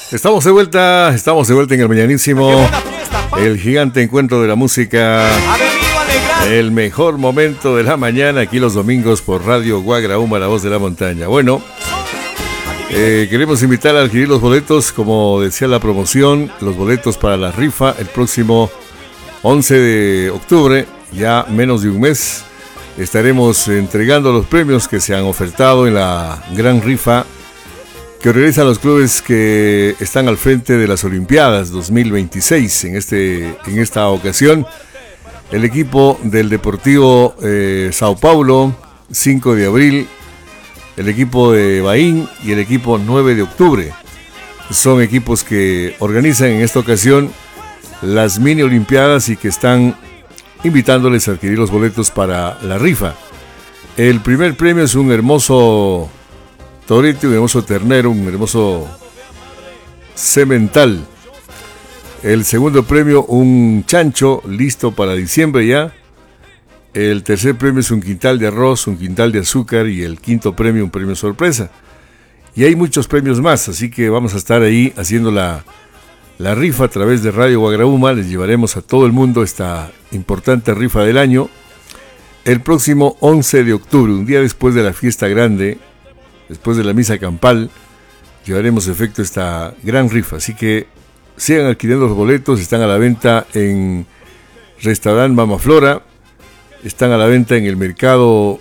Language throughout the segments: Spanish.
Estamos de vuelta en el mañanísimo, el gigante encuentro de la música, el mejor momento de la mañana, aquí los domingos por Radio Guagrauma, la voz de la montaña. Bueno, queremos invitar a adquirir los boletos, como decía la promoción, los boletos para la rifa el próximo 11 de octubre, ya menos de un mes, estaremos entregando los premios que se han ofertado en la gran rifa que organizan los clubes que están al frente de las Olimpiadas 2026. En esta ocasión, el equipo del Deportivo Sao Paulo, 5 de abril, el equipo de Bahín y el equipo 9 de octubre. Son equipos que organizan en esta ocasión las mini Olimpiadas y que están invitándoles a adquirir los boletos para la rifa. El primer premio es un hermoso torito, un hermoso ternero, un hermoso semental. El segundo premio, un chancho listo para diciembre ya. El tercer premio es un quintal de arroz, un quintal de azúcar, y el quinto premio, un premio sorpresa. Y hay muchos premios más, así que vamos a estar ahí haciendo la rifa a través de Radio Guagrauma. Les llevaremos a todo el mundo esta importante rifa del año el próximo 11 de octubre, un día después de la fiesta grande. Después de la misa campal, llevaremos a efecto esta gran rifa. Así que sigan adquiriendo los boletos. Están a la venta en Restaurant Mama Flora. Están a la venta en el mercado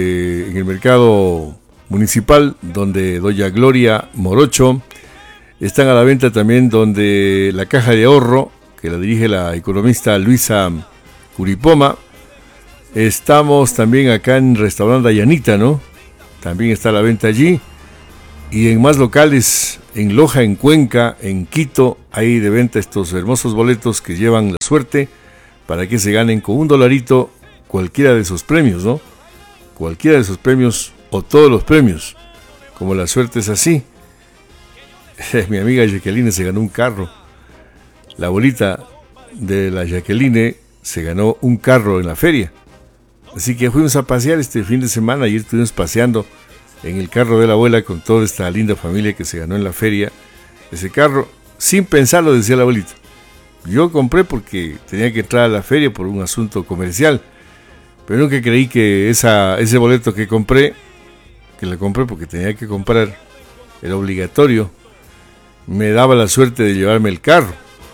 municipal, donde Doña Gloria Morocho. Están a la venta también donde la Caja de Ahorro, que la dirige la economista Luisa Curipoma. Estamos también acá en Restaurant Dayanita, ¿no? También está a la venta allí, y en más locales, en Loja, en Cuenca, en Quito, hay de venta estos hermosos boletos que llevan la suerte para que se ganen con $1 cualquiera de esos premios, ¿no? Cualquiera de esos premios o todos los premios, como la suerte es así. Mi amiga Jacqueline se ganó un carro, la abuelita de la Jacqueline se ganó un carro en la feria. Así que fuimos a pasear este fin de semana. Ayer estuvimos paseando en el carro de la abuela con toda esta linda familia que se ganó en la feria ese carro, sin pensarlo, decía la abuelita. Yo compré porque tenía que entrar a la feria por un asunto comercial, pero nunca creí que ese boleto que la compré porque tenía que comprar, era obligatorio, me daba la suerte de llevarme el carro.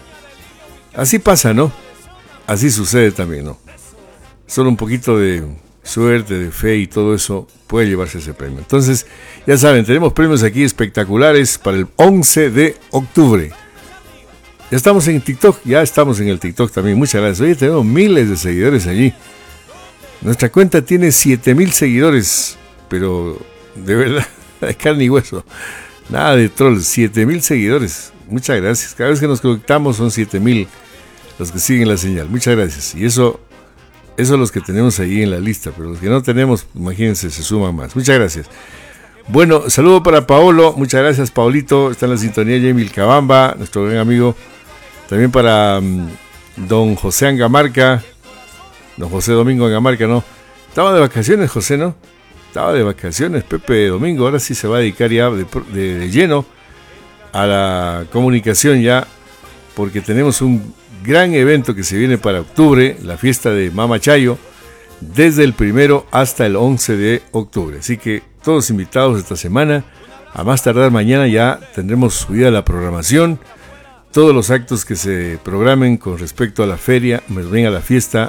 Así pasa, ¿no? Así sucede también, ¿no? Solo un poquito de suerte, de fe y todo eso puede llevarse ese premio. Entonces, ya saben, tenemos premios aquí espectaculares para el 11 de octubre. Ya estamos en TikTok, ya estamos en el TikTok también. Muchas gracias. Oye, tenemos miles de seguidores allí. Nuestra cuenta tiene 7,000 seguidores, pero de verdad, de carne y hueso. Nada de trolls, 7,000 seguidores. Muchas gracias. Cada vez que nos conectamos son 7,000 los que siguen la señal. Muchas gracias. Y eso los que tenemos ahí en la lista, pero los que no tenemos, imagínense, se suman más. Muchas gracias. Bueno, saludo para Paolo, muchas gracias Paolito, está en la sintonía Jamil Cabamba, nuestro gran amigo. También para don José Angamarca, don José Domingo Angamarca, ¿no? Estaba de vacaciones José, ¿no? Estaba de vacaciones Pepe Domingo, ahora sí se va a dedicar ya de lleno a la comunicación ya, porque tenemos un gran evento que se viene para octubre, la fiesta de Mama Chayo, desde el 1 hasta el 11 de octubre. Así que todos invitados esta semana, a más tardar mañana ya tendremos subida la programación, todos los actos que se programen con respecto a la feria, más bien a la fiesta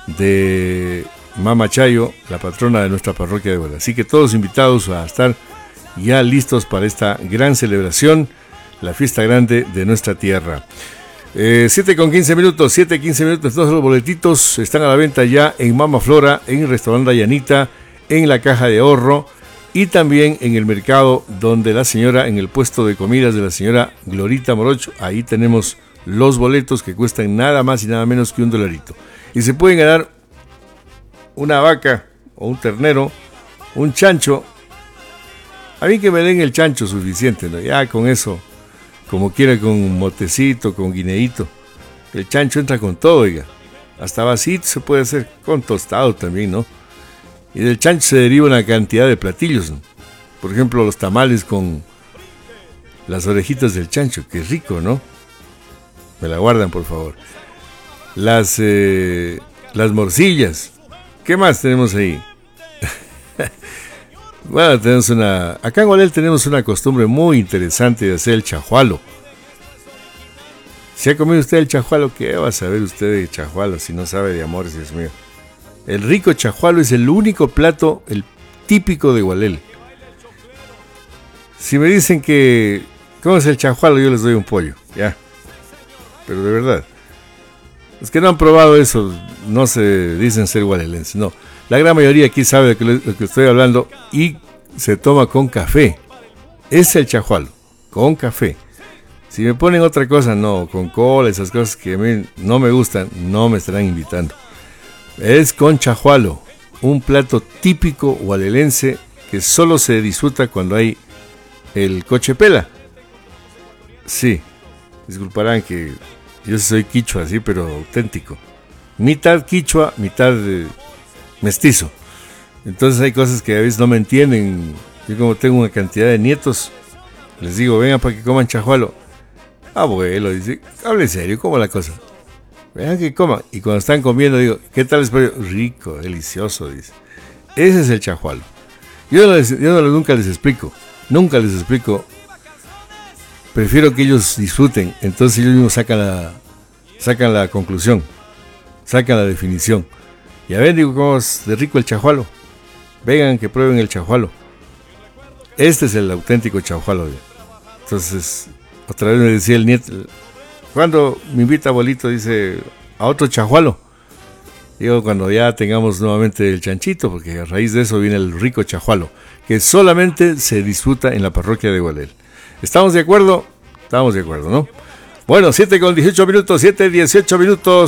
de Mama Chayo, la patrona de nuestra parroquia de Huela. Así que todos invitados a estar ya listos para esta gran celebración, la fiesta grande de nuestra tierra. 7:15 minutos, todos los boletitos están a la venta ya en Mama Flora, en el restaurante Dayanita, en la Caja de Ahorro y también en el mercado donde en el puesto de comidas de la señora Glorita Morocho. Ahí tenemos los boletos que cuestan nada más y nada menos que $1. Y se pueden ganar una vaca o un ternero, un chancho. A mí que me den el chancho suficiente, ¿no? Ya con eso, como quiera, con motecito, con guineíto. El chancho entra con todo, oiga. Hasta vasito se puede hacer, con tostado también, ¿no? Y del chancho se deriva una cantidad de platillos, ¿no? Por ejemplo, los tamales con las orejitas del chancho, qué rico, ¿no? Me la guardan, por favor. Las morcillas. ¿Qué más tenemos ahí? Bueno, tenemos acá en Gualel tenemos una costumbre muy interesante de hacer el chajualo. ¿Se ha comido usted el chajualo? ¿Qué va a saber usted de chajualo si no sabe de amores, Dios mío? El rico chajualo es el único plato, el típico de Gualel. Si me dicen que ¿cómo es el chajualo? Yo les doy un pollo, ya. Pero de verdad, los que no han probado eso no se dicen ser gualelenses, no. La gran mayoría aquí sabe de lo que estoy hablando y se toma con café. Es el chajualo, con café. Si me ponen otra cosa, no, con cola, esas cosas que a mí no me gustan, no me estarán invitando. Es con chajualo, un plato típico gualelense que solo se disfruta cuando hay el cochepela. Sí, disculparán que yo soy quichua, sí, pero auténtico. Mitad quichua, mitad mestizo. Entonces hay cosas que a veces no me entienden. Yo como tengo una cantidad de nietos, les digo, vengan para que coman chajualo. Abuelo, dice, hable en serio, ¿cómo la cosa? Vean que coman. Y cuando están comiendo, digo, ¿qué tal es pollo? Rico, delicioso, dice. Ese es el chajualo. Yo nunca les explico. Nunca les explico. Prefiero que ellos disfruten. Entonces ellos mismos sacan la conclusión. Sacan la definición. Ya ven, digo, cómo es de rico el chajualo. Vengan que prueben el chajualo. Este es el auténtico chajualo. Entonces, otra vez me decía el nieto, ¿cuándo me invita abuelito? Dice, a otro chajualo. Digo, cuando ya tengamos nuevamente el chanchito, porque a raíz de eso viene el rico chajualo, que solamente se disfruta en la parroquia de Gualel. ¿Estamos de acuerdo? Estamos de acuerdo, ¿no? Bueno, 7:18 minutos, 7:18 minutos.